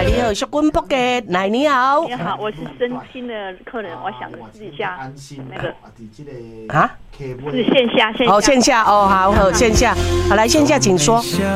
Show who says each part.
Speaker 1: 来，你好，是滚博嘅，来你好。
Speaker 2: 你好，我是深新的客人，我想试一下那个
Speaker 1: 啊，
Speaker 2: 是线下。
Speaker 1: 线下哦，好，线下，好来线下，请说。